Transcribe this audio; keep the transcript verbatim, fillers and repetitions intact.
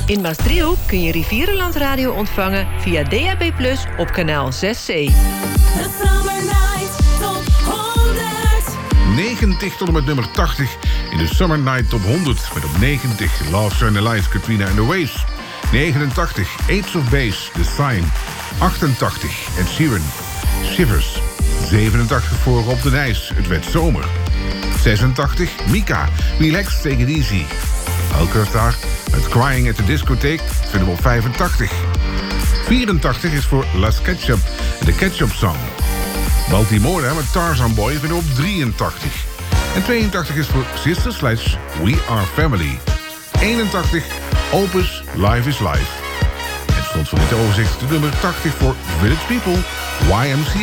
In Maastricht kun je Rivierenland Radio ontvangen via D A B plus, op kanaal zes C. De Summer Night Top honderd. negentig tot en met nummer tachtig in de Summer Night Top honderd. Met op negentig Love, Sun and Lights, Katrina and the Waves. negenentachtig Aids of Base, The Sign. achtentachtig Ed Sheeran, Shivers. zevenentachtig voor Rob de Nijs, Het werd zomer. zesentachtig Mika, Relax, Take it easy. Alcazar met Crying at the Discotheque, vinden we op vijfentachtig. vierentachtig is voor Las Ketchup, de Ketchup Song. Baltimore met Tarzan Boy vinden we op drieëntachtig. En tweeëntachtig is voor Sister Sledge, We Are Family. eenentachtig Opus, Life is Life. Het stond voor dit overzicht de nummer tachtig voor Village People, Y M C